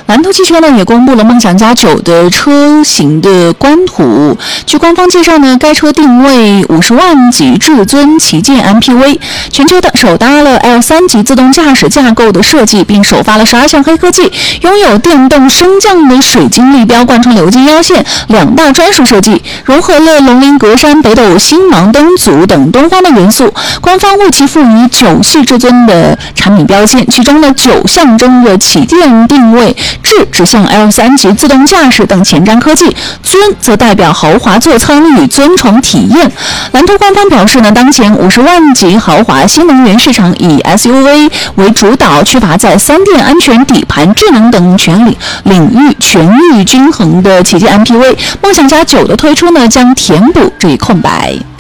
蓝图汽车呢也公布了梦想家9的车型的官图。据官方介绍呢，该车定位50万级至尊旗舰 MPV， 全球的首搭了 L3 级自动驾驶架构的设计，并首发了12项黑科技，拥有电动升降的水晶立标贯穿流金腰线2大专属设计，融合了龙鳞格栅、北斗星芒灯组等东方的元素。官方为其赋予9系至尊的产品标签，其中的9象征着旗舰定位，智指向 L3 级自动驾驶等前瞻科技，尊则代表豪华座舱与尊床体验。蓝图官方表示呢，当前50万级豪华新能源市场以 SUV 为主导，缺乏在3电、安全、底盘、智能等领域全域均衡的旗舰 MPV。梦想家9的推出呢，将填补这一空白。